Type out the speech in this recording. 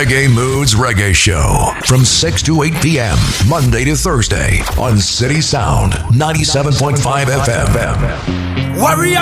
Reggae Moods Reggae Show from 6 to 8 p.m. Monday to Thursday on City Sound 97.5 FM. Warrior